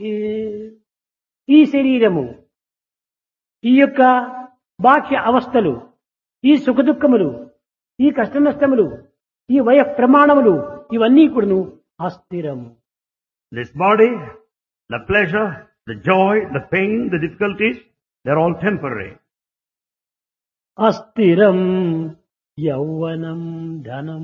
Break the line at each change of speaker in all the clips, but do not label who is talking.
ఈ శరీరము, ఈ యొక్క బాహ్య అవస్థలు, ఈ సుఖదుఖములు, ఈ కష్ట నష్టములు, ఈ వయ ప్రమాణములు ఇవన్నీ కూడాను అస్థిరము.
This body, the pleasure, the joy, the pain, the difficulties, they're all temporary.
అస్థిరం యౌవనం ధనం.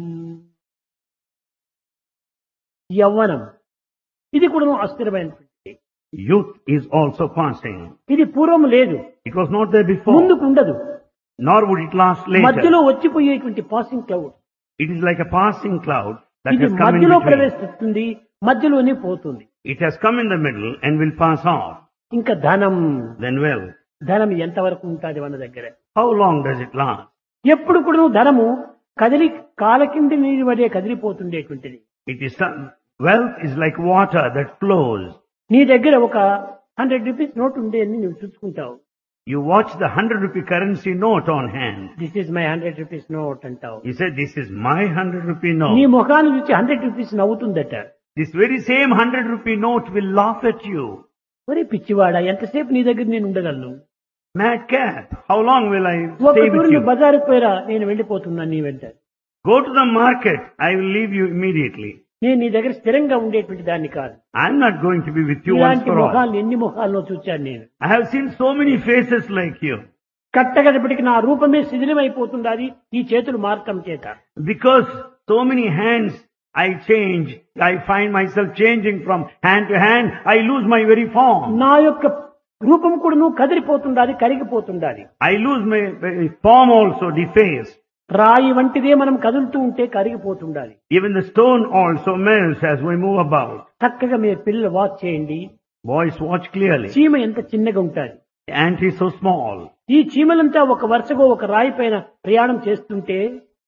యౌవనం ఇది కూడా అస్థిరమైనటువంటి.
Youth is also passing.
ఇది పూర్వం లేదు,
It was not there before,
ముందుకు ఉండదు,
nor would it last
మధ్యలో
later.
వచ్చిపోయేటువంటి passing cloud.
It is like a passing cloud that
ఇది
has come in
మధ్యలో
between.
ప్రవేశిస్తుంది, మధ్యలోనే పోతుంది.
It has come in the middle and will pass off.
ఇంకా ధనం,
Then wealth.
ధనం ఎంతవరకు ఉంటుంది మన దగ్గర?
How long does it last?
ఎప్పుడు కూడా ధనము కదిలి కాల కింద నీరు వడే కదిలిపోతుండేటువంటిది.
It is wealth is like water that flows.
నీ దగ్గర ఒక 100 రూపీస్ నోట్ ఉండే అని నువ్వు చూసుకుంటావు.
You watch the 100 rupee currency note on hand.
This is my 100 rupees note అంటావు.
You say, this is my 100 rupee
నీ
note.
ముఖాన్ని చూసి 100 rupees నవ్వుతుందట.
This very same 100 rupee note will laugh at you.
ఒరే పిచ్చివాడా, ఎంతసేపు నీ దగ్గర నేను ఉండగలను?
Madcap, how long will I
ఒక
stay
తూరు
with
నువ్వు
you?
బజారుకు పోయిరా, నేను వెళ్ళిపోతున్నాను నీ వెంట.
Go to the market, I will leave you immediately.
నేను నీ దగ్గర స్థిరంగా ఉండేటువంటి దాన్ని కాదు.
I'm not going to be with you once
ఇలాంటి
for all.
ముఖాలు ఎన్ని ముఖాల్లో చూచాను నేను.
I have seen so many faces like you.
కట్టగడపటికి నా రూపమే శిథిలమైపోతుండాలి ఈ చేతులు మార్చడం చేత.
Because so many hands I change, I find myself changing from hand to hand, I lose my very form.
నా యొక్క రూపం కూడా నువ్వు కదిలిపోతుండాలి, కరిగిపోతుండాలి.
I lose my very form also, defaced.
రాయి వంటిదే మనం కదులుతూ ఉంటే కరిగిపోతుండాలి.
Even the stone also melts as we move about.
చక్కగా మీరు పిల్లలు వాచ్ చేయండి.
Boys, watch clearly.
చీమ ఎంత చిన్నగా ఉంటుంది.
The ant is so small.
ఈ చీమలంతా ఒక వరుసగా ఒక రాయి పైన ప్రయాణం చేస్తుంటే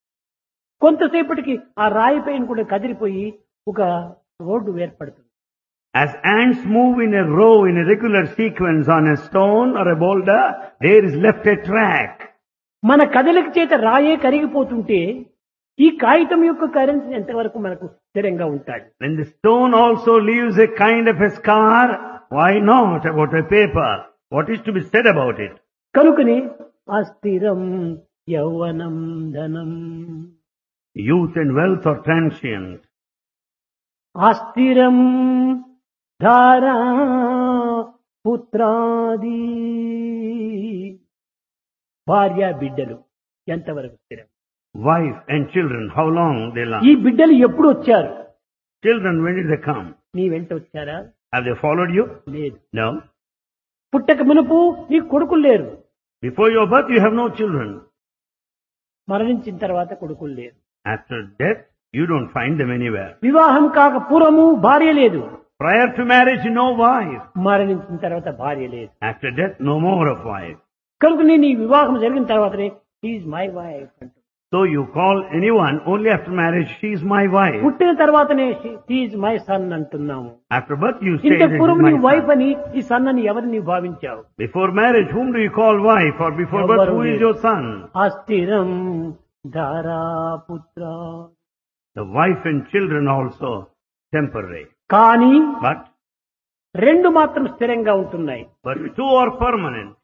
కొంతసేపటికి ఆ రాయి పైన కూడా కదిలిపోయి ఒక రోడ్డు ఏర్పడుతుంది.
As ants move in a row in a regular sequence on a stone or a boulder, there is left a track.
మన కదలిక చేత రాయే కరిగిపోతుంటే ఈ కాగితం యొక్క కరెన్సీ ఎంతవరకు మనకు స్థిరంగా ఉంటాయి.
When the stone also leaves a kind of a scar, why not about a paper? What is to be said about it?
కనుకనే అస్థిరం యౌవనం ధనం.
Youth and wealth are transient.
అస్థిరం ధారా పుత్రాది. భార్య బిడ్డలు ఎంతవరకు స్థిరం?
Wife and children, how long they
ఈ
last?
బిడ్డలు ఎప్పుడు వచ్చారు?
Children, when did they come?
నీ వెంట వచ్చారా?
Have they followed you?
లేదు.
No.
పుట్టక మునుపు నీకు కొడుకులు లేరు,
Before your birth, you have no children.
మరణించిన తర్వాత కొడుకులు లేరు.
After death, you don't find them anywhere.
వివాహం కాక పూర్వము భార్య లేదు,
Prior to marriage, no wife.
మరణించిన తర్వాత భార్య లేదు.
After death, no more of wife.
కనుక నేను ఈ వివాహం జరిగిన తర్వాతనే is my wife unto.
So you call anyone only after marriage, she is my wife.
పుట్టిన తర్వాతనే ఈజ్ మై సన్ అంటున్నాము.
After birth, you say
ఇంత
this is
పూర్వం
my
నీ వైఫ్
son.
అని ఈ సన్ అని ఎవరిని నీవు భావించావు?
Before marriage, whom do you call wife? Or before birth, who is your son?
అస్థిరం ధారాపుత్ర.
The wife and children also temporary.
కానీ
But
రెండు మాత్రం స్థిరంగా ఉంటున్నాయి.
two are permanent.